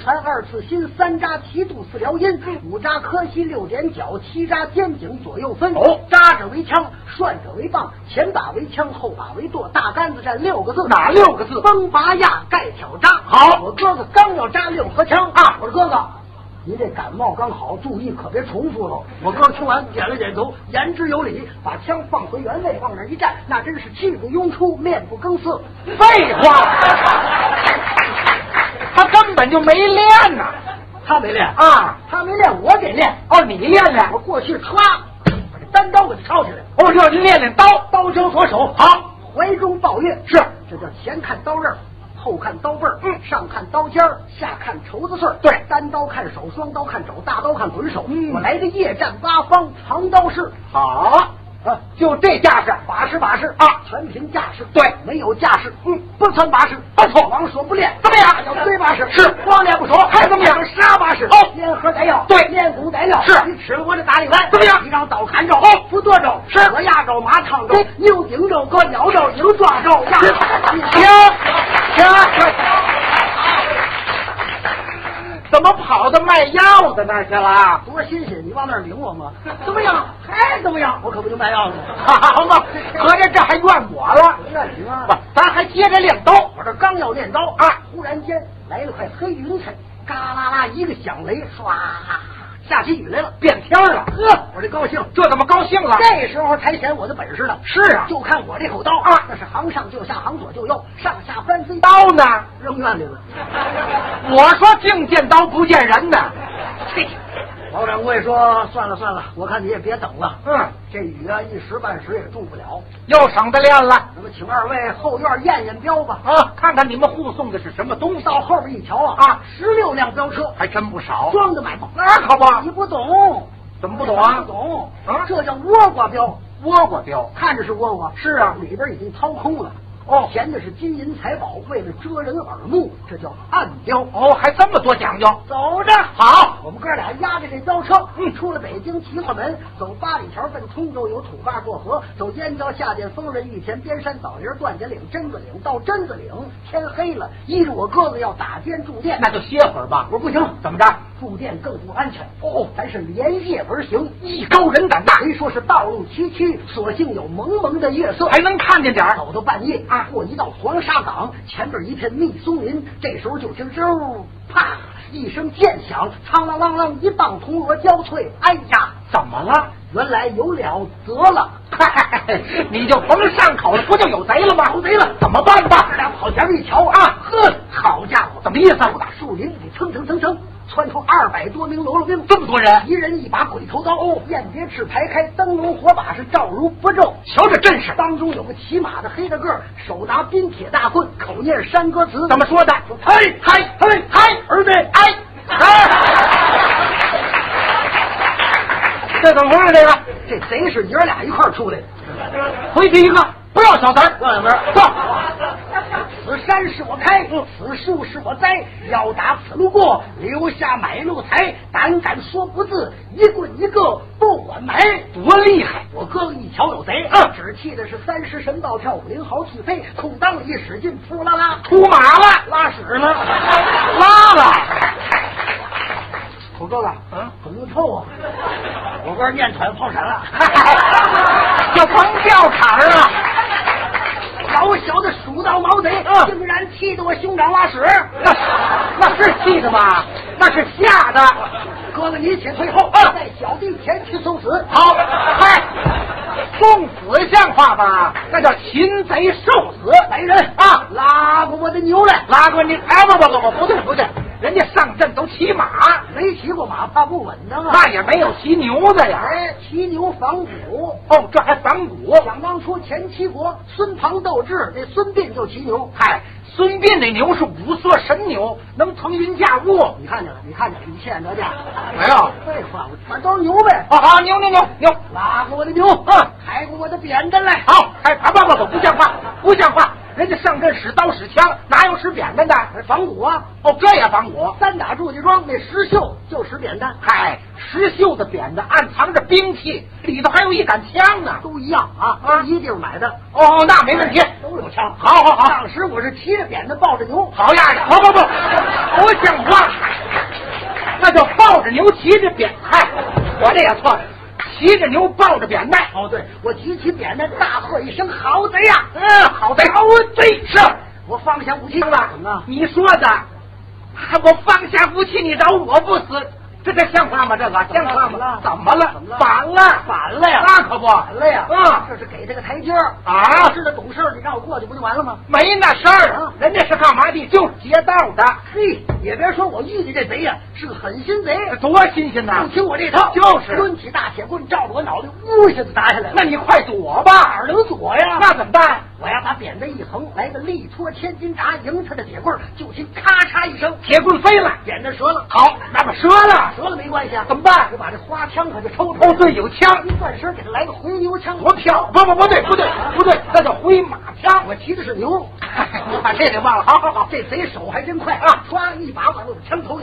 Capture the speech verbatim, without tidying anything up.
传二次心，三扎齐肚四撩阴，五扎磕膝六点脚，七扎肩颈左右分。 哦， 扎者为枪，涮者为棒，前把为枪，后把为舵。大杆子站六个字， 哪六个字？ 崩拔压盖挑扎。 好， 我哥哥刚要扎六合枪啊！我说哥哥，您这感冒刚好，注意可别重复了。我哥听完点了点头，言之有理，把枪放回原位，往那一站，那真是气不拥出，面不更色。 废话，他根本就没练呐、啊。 他没练啊， 他没练，我得练。 哦，你练练， 我过去歘，把这单刀给他抄起来。 哦，要你练练刀， 刀交左手， 好， 怀中抱月， 是， 这叫前看刀刃，后看刀背儿，嗯，上看刀尖儿，下看绸子穗儿。 对， 单刀看手，双刀看肘，大刀看滚手。 嗯， 我来个夜战八方，藏刀式。 好。啊，就这架势， 把式把式啊， 全凭架势。 对， 没有架势，嗯，不穿把式， 不错。 王说不练， 怎么样？ 要堆把式， 是光练不说， 还怎么样？ 杀把式， 哦， 练核逮药， 对， 练骨逮药， 是。 你吃了我这大力丸， 怎么样？ 一张刀砍着， 哦， 不剁着， 是。 我压着马趟着，牛顶着，搁鸟着，牛抓着，压行行行。怎么跑到卖药的那儿去了？ 多新鲜！你往那儿领我吗？怎么样？还怎么样？我可不就卖药呢。 好嘛，合着这还怨我了？ 怨你吗？ 不，咱还接着练刀。 我这刚要练刀啊， 忽然间来了块黑云彩，嘎啦啦一个响雷，唰，下起雨来了， 变天了。 呵，我这高兴， 这怎么高兴了？ 这时候才显我的本事呢。 是啊， 就看我这口刀啊， 那是行上就下，行左就右，上下翻飞。 刀呢？ 扔院里了。 我说净见刀不见人呢。 嘿，老掌柜说算了算了，我看你也别等了。 嗯， 这雨啊一时半时也住不了， 又省得练了。 那么请二位后院验验镖吧。 啊，看看你们护送的是什么东西。 到后边一瞧啊， 啊， 十六辆飙车， 还真不少。 装的满， 那可不， 你不懂。 怎么不懂啊？ 不懂啊， 这叫倭瓜镖。 倭瓜镖， 看着是倭瓜， 是啊， 里边已经掏空了。 哦， 填的是金银财宝，为了遮人耳目，这叫暗镖。 哦，还这么多讲究。 走着， 好， 我们哥俩压着这飙车，嗯，出了北京齐化门，走八里桥奔通州，有土坝过河，走燕郊下见丰人，玉田边山枣林断节岭榛子岭，到榛子岭天黑了，依着我哥哥要打尖住店， 那就歇会儿吧。 我说不行， 怎么着？ 住店更不安全。 哦， 咱是连夜而行， 艺高人胆大。 谁说是道路崎岖，所幸有蒙蒙的月色， 还能看见点儿。 走到半夜啊，过一道黄沙岗，前边一片密松林，这时候就听嗖啪一声剑响，苍啷啷啷一棒铜锣交脆，哎呀， 怎么了？ 原来有了得了， 嗨，你就甭上口了，不就有贼了吗？ 有贼了， 怎么办吧？ 这俩跑前面一瞧啊，呵，好家伙， 怎么意思？ 我打树林里蹭蹭蹭蹭窜出二百多名喽啰兵， 这么多人， 一人一把鬼头刀，哦，雁别翅排开，灯笼火把是照如不昼。 瞧这阵势， 当中有个骑马的黑大个，手拿冰铁大棍，口念山歌词， 怎么说的？ 说嘿嘿嘿嘿，儿子哎哎，这怎么回事？这个这贼是爷俩一块出来的。 回去一个，不要小词儿， 让两边坐。 此山是我开，此树是我栽，要打此路过，留下买路财。胆敢说不字，一棍一个不管埋。 多厉害！ 我哥哥一瞧有贼， 嗯， 只气的是三十神暴跳，五灵豪起飞，裤裆里一使劲，扑啦啦出马了， 拉屎呢， 拉了。 我哥哥， 嗯， 怎么臭啊？我哥念喘泡闪了， 就甭掉坎儿了。 老小的鼠道毛贼， 嗯， 竟然气得我兄长拉屎， 那那是气的吗？那是吓的。 哥哥，你且退后， 嗯， 在小弟前去送死。 好，嗨，送死像话吧？那叫擒贼受死。 来人啊， 拉过我的牛来！ 拉过你！哎，不不不不，不对不对，人家上阵都骑马， 没骑过马，怕不稳当啊。 那也没有骑牛的呀。 哎，骑牛仿古。 哦，这还仿古。 想当初前七国孙庞斗智，那孙膑就骑牛。 嗨，孙膑那牛是五色神牛，能腾云驾雾。 你看见了？你看见了？你欠着价没有？ 废话，我反正都是牛呗。 哦，好，牛牛牛牛， 拉过我的牛， 嗯， 抬过我的扁担来。 好，开啊不不不，不像话，不像话。人家上阵使刀使枪，哪有使扁担的？ 仿古啊！ 哦，这也仿古。 三打祝家庄那石秀就使扁担， 嗨，石秀的扁担暗藏着兵器，里头还有一杆枪呢， 都一样啊， 啊， 一地方买的。 哦，那没问题， 都有枪。 好好好， 当时我是骑着扁担抱着牛， 好样的！不不不，不像话。 抱着牛骑着扁担，我这也错了，骑着牛抱着扁担。 哦，对，我举起扁担，大喝一声：“好贼呀！” 嗯，好贼，好贼是。 我放下武器了。怎么？ 你说的，我放下武器，你饶我不死。这这像话吗？这个像话吗？怎么了？ 怎么了？ 反了， 反了呀！ 那可不， 反了呀！ 嗯， 这是给这个台阶儿啊！ 是这懂事，你让我过去不就完了吗？ 没那事儿，啊、人家是干嘛的？就是劫道的。 嘿，也别说我遇见这贼呀，是个狠心贼， 多新鲜呐！ 不听我这套， 就是抡起大铁棍照着我脑袋，呜一下子打下来了。 那你快躲吧！ 哪儿能躲呀？ 那怎么办？ 我要把扁担一横，来个力托千斤闸，迎他的铁棍，就听咔嚓一声， 铁棍飞了， 扁担折了。 好，那么折了， 折了没关系啊， 怎么办？ 我把这花枪可就抽出来。哦，对，有枪， 一转身给他来个回牛枪， 多漂亮！不不不对不对不对，那叫回马枪。 我骑的是牛， 我把这给忘了。好好好， 这贼手还真快啊！唰一把把我的枪头